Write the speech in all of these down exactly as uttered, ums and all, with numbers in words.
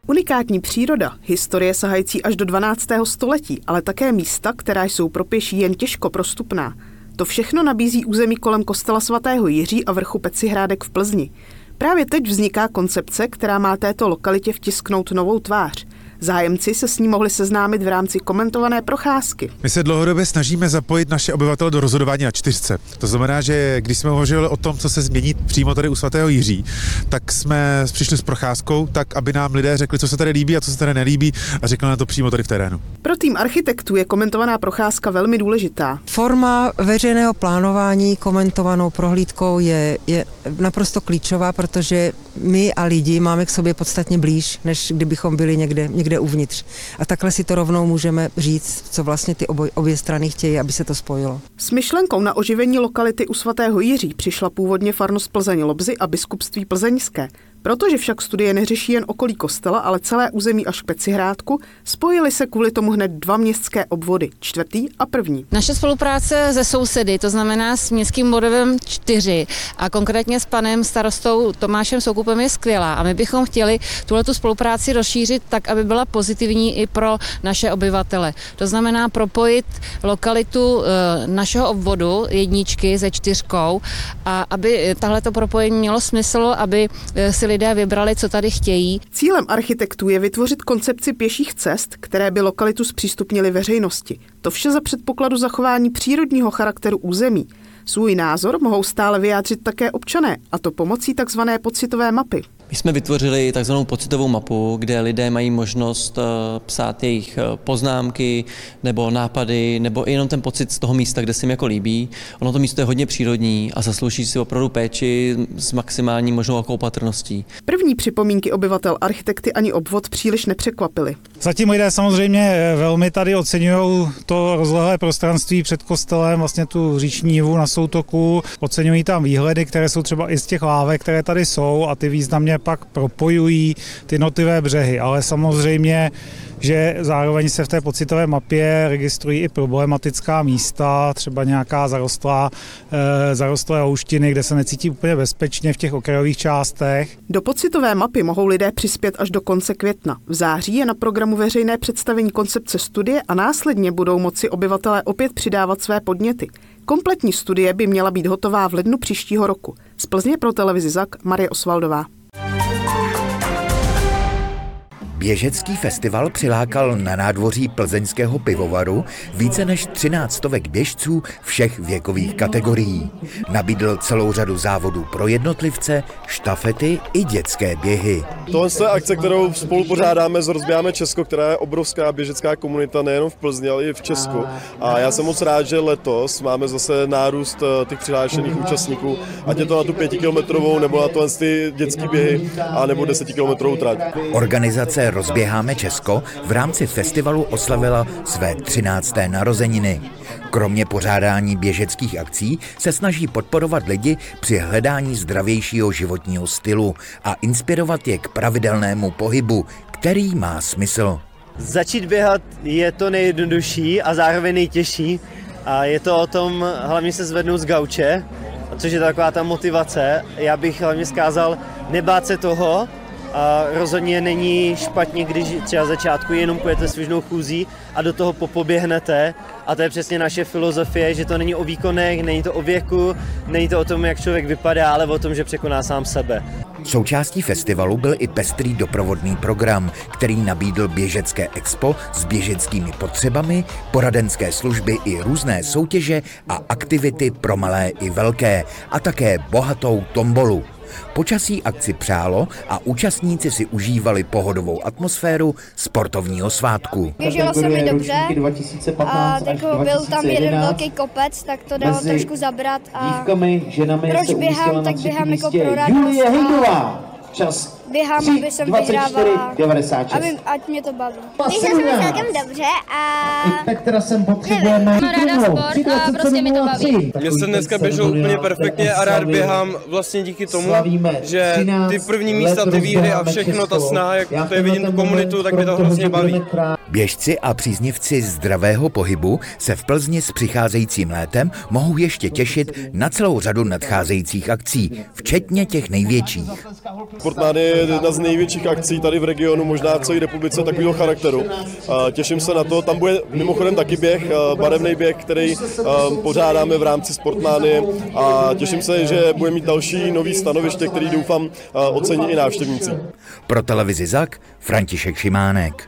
Unikátní příroda, historie sahající až do dvanáctého století, ale také místa, která jsou pro pěší jen těžko prostupná. To všechno nabízí území kolem kostela svatého Jiří a vrchu Pecihrádek v Plzni. Právě teď vzniká koncepce, která má této lokalitě vtisknout novou tvář. Zájemci se s ní mohli seznámit v rámci komentované procházky. My se dlouhodobě snažíme zapojit naše obyvatele do rozhodování na čtyřce. To znamená, že když jsme hovořili o tom, co se změní přímo tady u svatého Jiří, tak jsme přišli s procházkou, tak aby nám lidé řekli, co se tady líbí a co se tady nelíbí, a řekli na to přímo tady v terénu. Pro tým architektů je komentovaná procházka velmi důležitá. Forma veřejného plánování komentovanou prohlídkou je, je naprosto klíčová, protože my a lidi máme k sobě podstatně blíž, než kdybychom byli někde, někde uvnitř. A takhle si to rovnou můžeme říct, co vlastně ty oboj, obě strany chtějí, aby se to spojilo. S myšlenkou na oživení lokality u svatého Jiří přišla původně farnost Plzeň-Lobzy a biskupství plzeňské. Protože však studie neřeší jen okolí kostela, ale celé území až k Pecihrádku, spojily se kvůli tomu hned dva městské obvody, čtvrtý a první. Naše spolupráce se sousedy, to znamená s městským bodem čtyři a konkrétně s panem starostou Tomášem Soukupem, je skvělá a my bychom chtěli tuhletu spolupráci rozšířit tak, aby byla pozitivní i pro naše obyvatele. To znamená propojit lokalitu našeho obvodu jedničky se čtyřkou a aby tahleto propojení mělo smysl, aby si lidé vybrali, co tady chtějí. Cílem architektů je vytvořit koncepci pěších cest, které by lokalitu zpřístupnily veřejnosti. To vše za předpokladu zachování přírodního charakteru území. Svůj názor mohou stále vyjádřit také občané, a to pomocí takzvané pocitové mapy. My jsme vytvořili takzvanou pocitovou mapu, kde lidé mají možnost psát jejich poznámky nebo nápady, nebo jenom ten pocit z toho místa, kde se jim jako líbí. Ono to místo je hodně přírodní a zaslouží si opravdu péči s maximální možnou opatrností. První připomínky obyvatel architekty ani obvod příliš nepřekvapily. Zatím lidé samozřejmě velmi tady oceňují to rozlehlé prostranství před kostelem, vlastně tu říční nivu na soutoku. Oceňují tam výhledy, které jsou třeba i z těch lávek, které tady jsou, a ty významně pak propojují ty jednotlivé břehy, ale samozřejmě, že zároveň se v té pocitové mapě registrují i problematická místa, třeba nějaká zarostlá, e, zarostlé houštiny, kde se necítí úplně bezpečně v těch okrajových částech. Do pocitové mapy mohou lidé přispět až do konce května. V září je na programu veřejné představení koncepce studie a následně budou moci obyvatelé opět přidávat své podněty. Kompletní studie by měla být hotová v lednu příštího roku. Z Plzně pro televizi Z A K Marie Osvaldová. Běžecký festival přilákal na nádvoří plzeňského pivovaru více než třináct stovek běžců všech věkových kategorií. Nabídl celou řadu závodů pro jednotlivce, štafety i dětské běhy. Tohle je akce, kterou spolu pořádáme s Rozběháme Česko, která je obrovská běžecká komunita nejen v Plzni, ale i v Česku. A já jsem moc rád, že letos máme zase nárůst těch přihlášených účastníků, ať je to na tu pětikilometrovou nebo na to ty dětské běhy a nebo desetikilometrovou trať. Organizace Rozběháme Česko v rámci festivalu oslavila své třinácté narozeniny. Kromě pořádání běžeckých akcí se snaží podporovat lidi při hledání zdravějšího životního stylu a inspirovat je k pravidelnému pohybu, který má smysl. Začít běhat je to nejjednodušší a zároveň nejtěžší. A je to o tom hlavně se zvednout z gauče, což je taková ta motivace. Já bych hlavně vzkázal nebát se toho. A rozhodně není špatně, když třeba začátku jenom půjdete svižnou chůzí a do toho popoběhnete. A to je přesně naše filozofie, že to není o výkonech, není to o věku, není to o tom, jak člověk vypadá, ale o tom, že překoná sám sebe. Součástí festivalu byl i pestrý doprovodný program, který nabídl běžecké expo s běžeckými potřebami, poradenské služby i různé soutěže a aktivity pro malé i velké, a také bohatou tombolu. Počasí akci přálo a účastníci si užívali pohodovou atmosféru sportovního svátku. Běželo se mi dobře a byl tam jeden velký kopec, tak to dalo trošku zabrat a proč běhám, tak běhám jako pro radost a běhám, aby jsem vyhrávala, aby, ať mě to baví. Běžel jsem celkem dobře a tak teda sem potřebujeme. Mám ráda sport a prostě mi to baví. Mně se dneska běželo úplně perfektně a rád běhám vlastně díky tomu, že ty první místa, ty výhry a všechno, ta snaha, jak to je vidím tu komunitu, tak mě to hrozně baví. Běžci a příznivci zdravého pohybu se v Plzni s přicházejícím létem mohou ještě těšit na celou řadu nadcházejících akcí, včetně těch největších. Sportmán je jedna z největších akcí tady v regionu, možná v celé republice takového charakteru. Těším se na to, tam bude mimochodem taky běh, barevný běh, který pořádáme v rámci Sportmány a těším se, že bude mít další nový stanoviště, který doufám ocení i návštěvníci. Pro televizi Zak František Šimánek.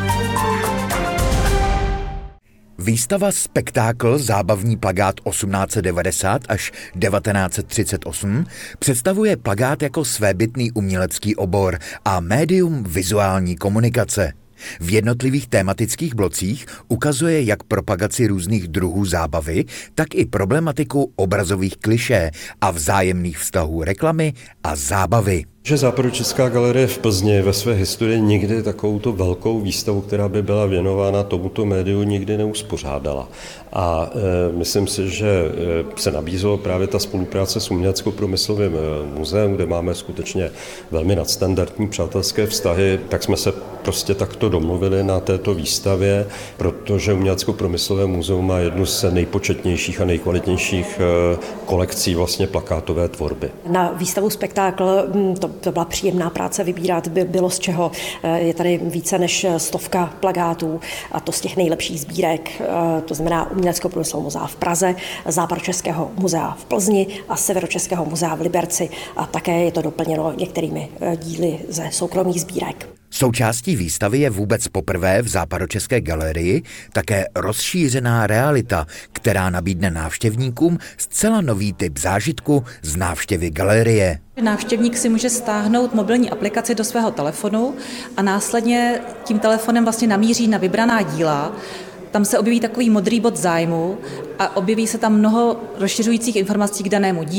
Výstava Spektákl zábavní plakát osmnáct set devadesát až devatenáct set třicet osm představuje plakát jako svébytný umělecký obor a médium vizuální komunikace. V jednotlivých tématických blocích ukazuje jak propagaci různých druhů zábavy, tak i problematiku obrazových klišé a vzájemných vztahů reklamy a zábavy. Že Západočeská galerie v Plzni ve své historii nikdy takovouto velkou výstavu, která by byla věnována tomuto médiu, nikdy neuspořádala. A e, myslím si, že se nabízelo právě ta spolupráce s Umělecko-průmyslovým muzeem, kde máme skutečně velmi nadstandardní přátelské vztahy, tak jsme se prostě takto domluvili na této výstavě, protože Umělecko-průmyslové muzeum má jednu z nejpočetnějších a nejkvalitnějších kolekcí vlastně plakátové tvorby. Na výstavu Spektákl to To byla příjemná práce vybírat, by bylo z čeho. Je tady více než stovka plakátů, a to z těch nejlepších sbírek, to znamená Umělecko-průmyslového muzea v Praze, Západočeského muzea v Plzni a Severočeského muzea v Liberci. A také je to doplněno některými díly ze soukromých sbírek. Součástí výstavy je vůbec poprvé v Západočeské galerii také rozšířená realita, která nabídne návštěvníkům zcela nový typ zážitku z návštěvy galerie. Návštěvník si může stáhnout mobilní aplikaci do svého telefonu a následně tím telefonem vlastně namíří na vybraná díla. Tam se objeví takový modrý bod zájmu a objeví se tam mnoho rozšiřujících informací k danému dílu.